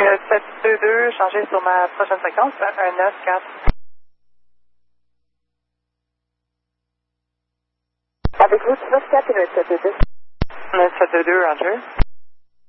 722, changer sur ma prochaine fréquence, 194. Avec vous, 9 722. 9722, Roger.